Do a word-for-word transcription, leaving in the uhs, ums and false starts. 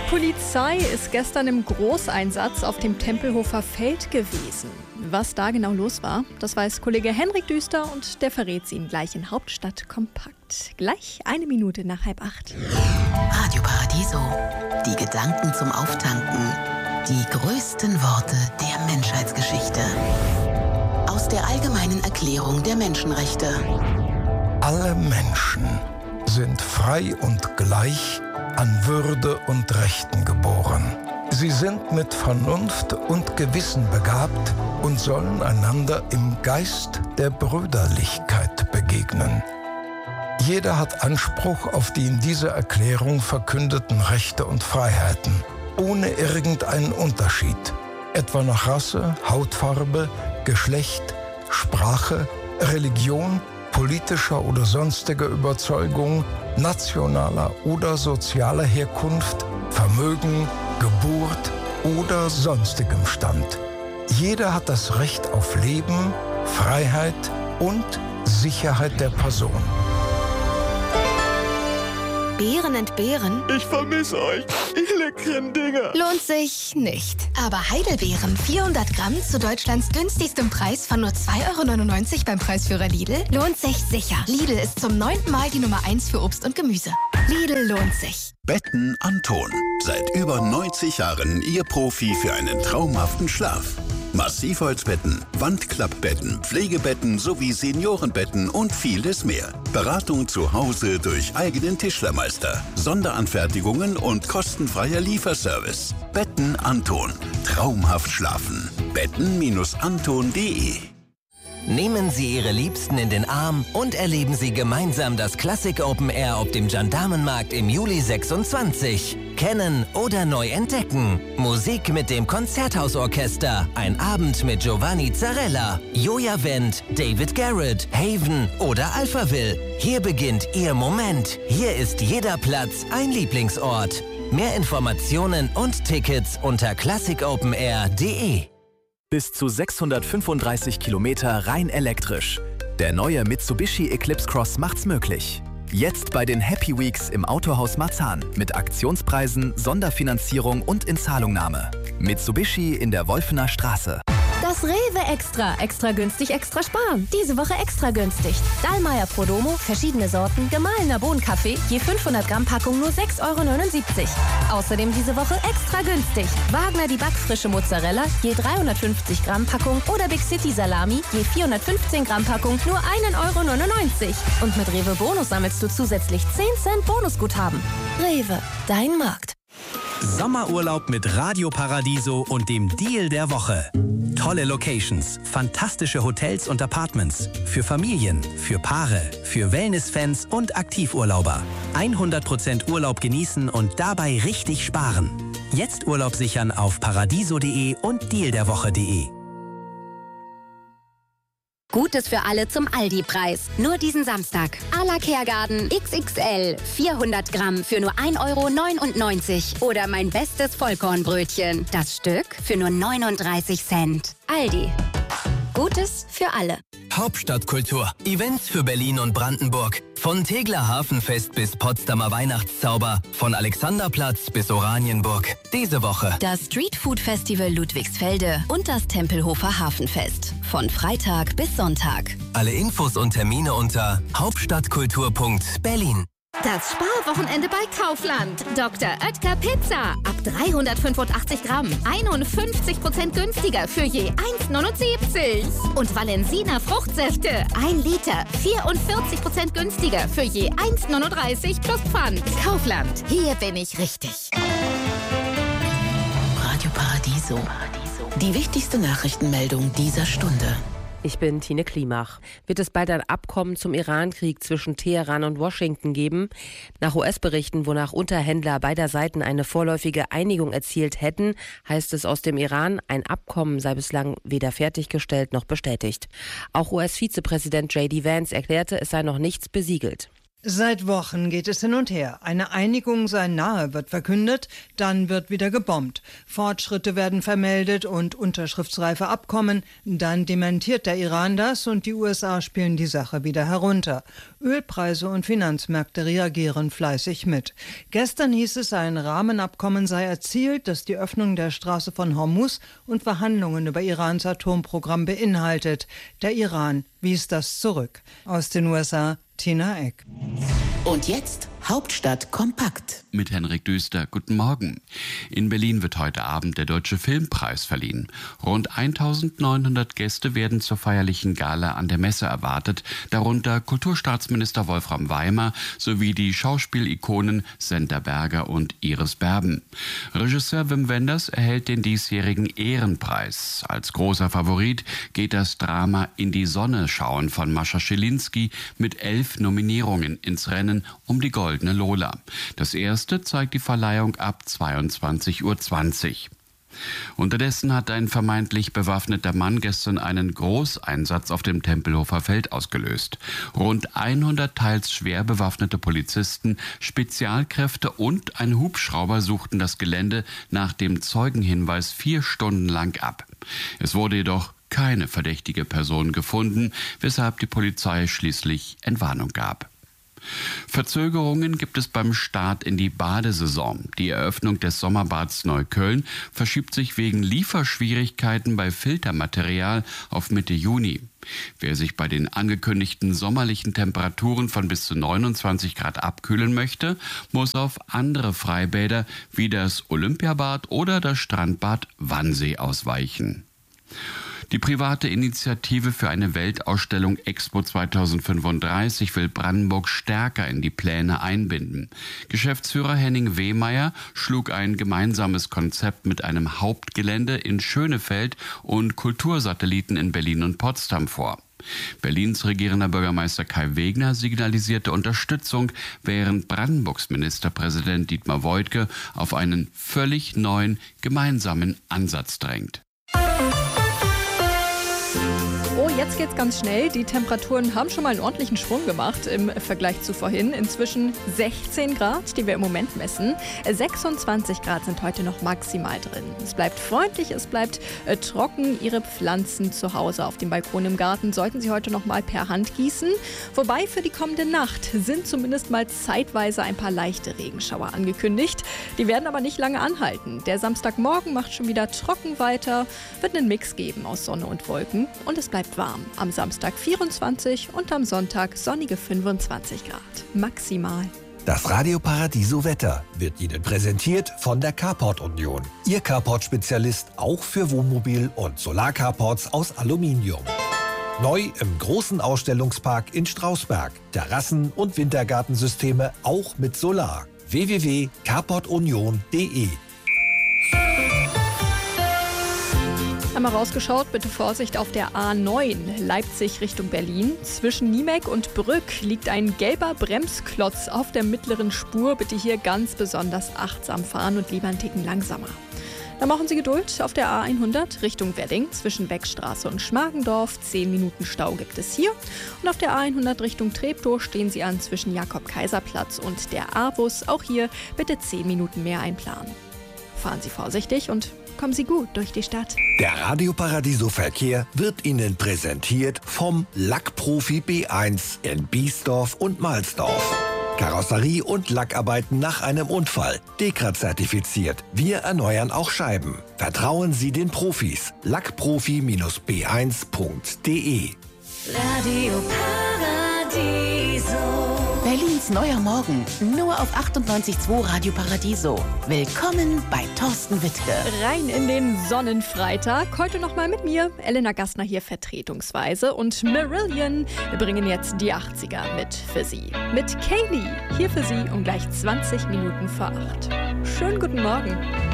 Polizei ist gestern im Großeinsatz auf dem Tempelhofer Feld gewesen. Was da genau los war, das weiß Kollege Henrik Düster und der verrät es Ihnen gleich in Hauptstadt kompakt. Gleich eine Minute nach halb acht. Radio Paradiso. Die Gedanken zum Auftanken. Die größten Worte der Menschheitsgeschichte. Aus der Allgemeinen Erklärung der Menschenrechte. Alle Menschen sind frei und gleich an Würde und Rechten geboren. Sie sind mit Vernunft und Gewissen begabt und sollen einander im Geist der Brüderlichkeit begegnen. Jeder hat Anspruch auf die in dieser Erklärung verkündeten Rechte und Freiheiten, ohne irgendeinen Unterschied, etwa nach Rasse, Hautfarbe, Geschlecht, Sprache, Religion, politischer oder sonstiger Überzeugung, nationaler oder sozialer Herkunft, Vermögen, Geburt oder sonstigem Stand. Jeder hat das Recht auf Leben, Freiheit und Sicherheit der Person. Beeren entbehren? Ich vermisse euch, ihr leckeren Dinger. Lohnt sich nicht. Aber Heidelbeeren, vierhundert Gramm zu Deutschlands günstigstem Preis von nur zwei Euro neunundneunzig beim Preisführer Lidl, lohnt sich sicher. Lidl ist zum neunten Mal die Nummer eins für Obst und Gemüse. Lidl lohnt sich. Betten Anton. Seit über neunzig Jahren Ihr Profi für einen traumhaften Schlaf. Massivholzbetten, Wandklappbetten, Pflegebetten sowie Seniorenbetten und vieles mehr. Beratung zu Hause durch eigenen Tischlermeister, Sonderanfertigungen und kostenfreier Lieferservice. Betten Anton. Traumhaft schlafen. betten Anton punkt de. Nehmen Sie Ihre Liebsten in den Arm und erleben Sie gemeinsam das Classic Open Air auf dem Gendarmenmarkt im Juli sechsundzwanzig. Kennen oder neu entdecken. Musik mit dem Konzerthausorchester. Ein Abend mit Giovanni Zarella, Joja Wendt, David Garrett, Haven oder Alphaville. Hier beginnt Ihr Moment. Hier ist jeder Platz ein Lieblingsort. Mehr Informationen und Tickets unter classic open air punkt de. Bis zu sechshundertfünfunddreißig Kilometer rein elektrisch. Der neue Mitsubishi Eclipse Cross macht's möglich. Jetzt bei den Happy Weeks im Autohaus Marzahn mit Aktionspreisen, Sonderfinanzierung und Inzahlungnahme. Mitsubishi in der Wolfener Straße. Das Rewe Extra. Extra günstig, extra sparen. Diese Woche extra günstig. Dallmayr Prodomo, verschiedene Sorten, gemahlener Bohnenkaffee, je fünfhundert Gramm Packung nur sechs Euro neunundsiebzig. Außerdem diese Woche extra günstig. Wagner die backfrische Mozzarella, je dreihundertfünfzig Gramm Packung oder Big City Salami, je vierhundertfünfzehn Gramm Packung nur ein Euro neunundneunzig. Und mit Rewe Bonus sammelst du zusätzlich zehn Cent Bonusguthaben. Rewe, dein Markt. Sommerurlaub mit Radio Paradiso und dem Deal der Woche. Tolle Locations, fantastische Hotels und Apartments. Für Familien, für Paare, für Wellness-Fans und Aktivurlauber. hundert Prozent Urlaub genießen und dabei richtig sparen. Jetzt Urlaub sichern auf paradiso punkt de und deal der woche punkt de. Gutes für alle zum Aldi-Preis. Nur diesen Samstag. Ala Kehrgarten X X L. vierhundert Gramm für nur ein Euro neunundneunzig. Oder mein bestes Vollkornbrötchen. Das Stück für nur neununddreißig Cent. Aldi. Gutes für alle. Hauptstadtkultur. Events für Berlin und Brandenburg. Von Tegler Hafenfest bis Potsdamer Weihnachtszauber. Von Alexanderplatz bis Oranienburg. Diese Woche das Street Food Festival Ludwigsfelde und das Tempelhofer Hafenfest. Von Freitag bis Sonntag. Alle Infos und Termine unter hauptstadtkultur punkt berlin. Das Sparwochenende bei Kaufland. Doktor Oetker Pizza. Ab dreihundertfünfundachtzig Gramm. einundfünfzig Prozent günstiger für je eins neunundsiebzig. Und Valensina Fruchtsäfte. ein Liter. vierundvierzig Prozent günstiger für je eins neununddreißig plus Pfand. Kaufland. Hier bin ich richtig. Radio Paradiso. Die wichtigste Nachrichtenmeldung dieser Stunde. Ich bin Tine Klimach. Wird es bald ein Abkommen zum Irankrieg zwischen Teheran und Washington geben? Nach U S-Berichten, wonach Unterhändler beider Seiten eine vorläufige Einigung erzielt hätten, heißt es aus dem Iran, ein Abkommen sei bislang weder fertiggestellt noch bestätigt. Auch U S-Vizepräsident J D Vance erklärte, es sei noch nichts besiegelt. Seit Wochen geht es hin und her. Eine Einigung sei nahe, wird verkündet, dann wird wieder gebombt. Fortschritte werden vermeldet und unterschriftsreife Abkommen, dann dementiert der Iran das und die U S A spielen die Sache wieder herunter. Ölpreise und Finanzmärkte reagieren fleißig mit. Gestern hieß es, ein Rahmenabkommen sei erzielt, das die Öffnung der Straße von Hormuz und Verhandlungen über Irans Atomprogramm beinhaltet. Der Iran wies das zurück. Aus den U S A Tina Eck. Und jetzt Hauptstadt kompakt. Mit Henrik Düster. Guten Morgen. In Berlin wird heute Abend der Deutsche Filmpreis verliehen. Rund eintausendneunhundert Gäste werden zur feierlichen Gala an der Messe erwartet, darunter Kulturstaatsminister Wolfram Weimer sowie die Schauspielikonen Senta Berger und Iris Berben. Regisseur Wim Wenders erhält den diesjährigen Ehrenpreis. Als großer Favorit geht das Drama In die Sonne schauen von Mascha Schilinski mit elf Nominierungen ins Rennen um die Goldene Lola. Das erste zeigt die Verleihung ab zweiundzwanzig Uhr zwanzig. Unterdessen hat ein vermeintlich bewaffneter Mann gestern einen Großeinsatz auf dem Tempelhofer Feld ausgelöst. Rund hundert teils schwer bewaffnete Polizisten, Spezialkräfte und ein Hubschrauber suchten das Gelände nach dem Zeugenhinweis vier Stunden lang ab. Es wurde jedoch keine verdächtige Person gefunden, weshalb die Polizei schließlich Entwarnung gab. Verzögerungen gibt es beim Start in die Badesaison. Die Eröffnung des Sommerbads Neukölln verschiebt sich wegen Lieferschwierigkeiten bei Filtermaterial auf Mitte Juni. Wer sich bei den angekündigten sommerlichen Temperaturen von bis zu neunundzwanzig Grad abkühlen möchte, muss auf andere Freibäder wie das Olympiabad oder das Strandbad Wannsee ausweichen. Die private Initiative für eine Weltausstellung Expo zweitausendfünfunddreißig will Brandenburg stärker in die Pläne einbinden. Geschäftsführer Henning Wehmeier schlug ein gemeinsames Konzept mit einem Hauptgelände in Schönefeld und Kultursatelliten in Berlin und Potsdam vor. Berlins regierender Bürgermeister Kai Wegner signalisierte Unterstützung, während Brandenburgs Ministerpräsident Dietmar Woidke auf einen völlig neuen gemeinsamen Ansatz drängt. Oh, jetzt geht's ganz schnell. Die Temperaturen haben schon mal einen ordentlichen Schwung gemacht im Vergleich zu vorhin. Inzwischen sechzehn Grad, die wir im Moment messen. sechsundzwanzig Grad sind heute noch maximal drin. Es bleibt freundlich, es bleibt äh, trocken. Ihre Pflanzen zu Hause auf dem Balkon im Garten sollten Sie heute noch mal per Hand gießen. Wobei für die kommende Nacht sind zumindest mal zeitweise ein paar leichte Regenschauer angekündigt. Die werden aber nicht lange anhalten. Der Samstagmorgen macht schon wieder trocken weiter, wird einen Mix geben aus Sonne und Wolken und es bleibt warm. Am Samstag vierundzwanzig und am Sonntag sonnige fünfundzwanzig Grad. Maximal. Das Radio Paradiso Wetter wird Ihnen präsentiert von der Carport Union. Ihr Carport-Spezialist auch für Wohnmobil- und Solarcarports aus Aluminium. Neu im großen Ausstellungspark in Strausberg. Terrassen- und Wintergartensysteme auch mit Solar. w w w punkt carport union punkt d e. Einmal rausgeschaut, bitte Vorsicht auf der A neun, Leipzig Richtung Berlin. Zwischen Niemek und Brück liegt ein gelber Bremsklotz auf der mittleren Spur. Bitte hier ganz besonders achtsam fahren und lieber einen Ticken langsamer. Dann machen Sie Geduld. Auf der A hundert Richtung Wedding zwischen Beckstraße und Schmargendorf. zehn Minuten Stau gibt es hier. Und auf der A hundert Richtung Treptow stehen Sie an zwischen Jakob-Kaiser-Platz und der A-Bus. Auch hier bitte zehn Minuten mehr einplanen. Fahren Sie vorsichtig und kommen Sie gut durch die Stadt. Der Radio Paradiso Verkehr wird Ihnen präsentiert vom Lackprofi B eins in Biesdorf und Mahlsdorf. Karosserie und Lackarbeiten nach einem Unfall. Dekra-zertifiziert. Wir erneuern auch Scheiben. Vertrauen Sie den Profis. lackprofi B eins punkt d e. Radio Paradiso. Berlins neuer Morgen, nur auf achtundneunzig Komma zwei Radio Paradiso. Willkommen bei Thorsten Wittke. Rein in den Sonnenfreitag. Heute nochmal mit mir, Elena Gassner hier vertretungsweise. Und Marillion bringen jetzt die achtziger mit für Sie. Mit Kaylee hier für Sie um gleich zwanzig Minuten vor acht. Schönen guten Morgen.